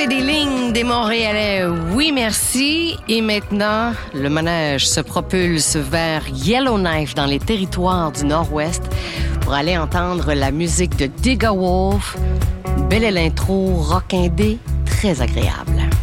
c'est des lignes des Montréalais. Oui, merci. Et maintenant, le manège se propulse vers Yellowknife dans les territoires du Nord-Ouest pour aller entendre la musique de Digga Wolf. Belle est l'intro rock indé, très agréable.